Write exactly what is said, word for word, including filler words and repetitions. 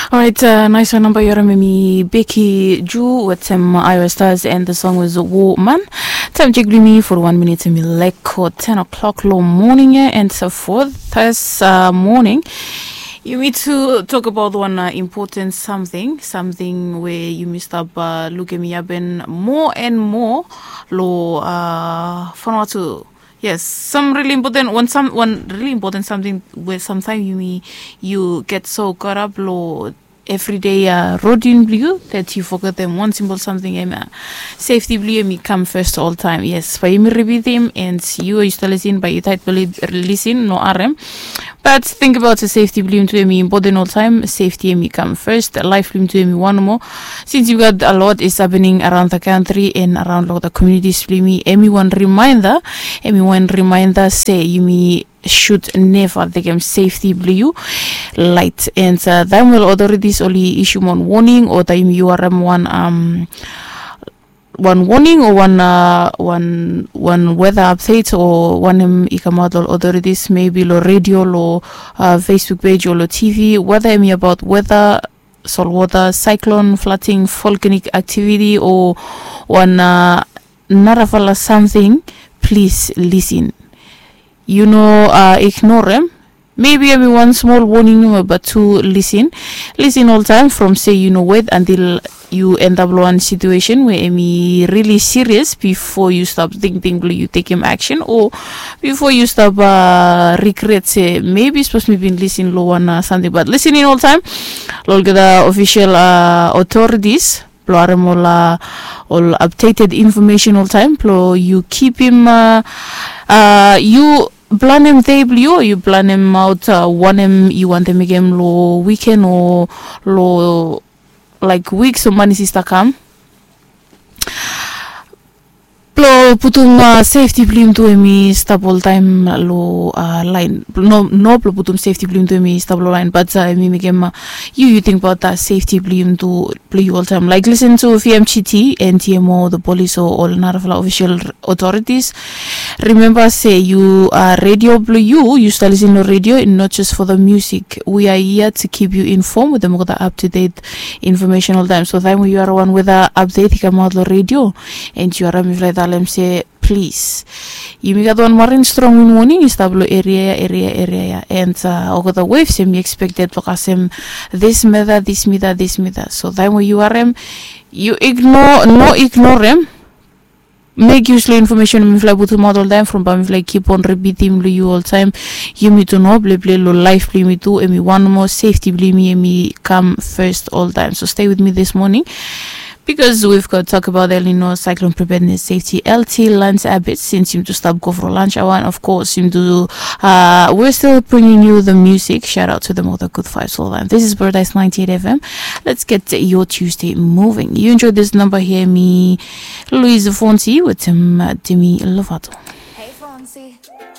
All right, uh, nice one number. You're me Becky Ju with some Iowa Stars, and the song was Woman. Time check me for one minute to me like ten o'clock low morning, yeah, and so forth. This uh, morning, you need to talk about one uh, important something, something where you missed up. Uh, look at me, I've been more and more low. Uh, for to. Yes, some really important one some one really important something where sometimes you me you get so caught up low everyday uh, routine blue that you forget them one simple something um, uh, safety blue me come first all time. Yes, for you repeat them and you are still listening by your tight listen no R M. But think about the safety blue to me important all time. Safety me come first. Life blue to me one more. Since you got a lot is happening around the country and around all the communities, me everyone reminder, everyone reminder say you me should never take them safety blue light and uh, then will authorities only issue one warning or time you are one um one warning or one uh, one one weather update or one um, ikamadol authorities maybe lo radio lo uh, Facebook page or lo T V whether I mean about weather saltwater cyclone flooding volcanic activity or one uh, narafala something, please listen. You know, uh, ignore them. Maybe I mean one small warning, but to listen, listen all time from say you know wait until you end up one situation where I mean really serious before you stop thinking you take him action or before you stop uh, regret say maybe supposed to be listen low one uh, something, but listening all time. Look at the official uh, authorities. Plo all uh, all updated information all time. Plo you keep him. Uh, uh, you. Plan him table or you plan him out uh, one him you want him again low weekend or low like weeks or money sister come plo putum uh, safety blim to me stop all time low uh, line no no plo putum safety blim to me stop line but uh, me again uh, you you think about that safety blim to play all time like listen to V M C T N T M O the police or all Narafala official authorities. Remember say you are radio blue you you still listen to radio and not just for the music. We are here to keep you informed with the more up to date information all the time. So time when you are one with the update come out the radio and you are like them say please you make one more in strong in warning is tablo area area area and uh over the waves you expected to him this meta this meta this meta. So time when you are um you ignore no ignore them. Make useful information me fly butu model time from me fly keep on repeating you all time. You me to know play play low life play me too and me one more safety play me and me come first all time. So stay with me this morning. Because we've got to talk about El Nino cyclone preparedness safety L T lunch habits since you to stop go for lunch hour and of course you to uh we're still bringing you the music. Shout out to the mother good vibes all time. This is Paradise ninety-eight F M. Let's get your Tuesday moving. You enjoyed this number here me Louise Fonsi with him uh, Demi Lovato.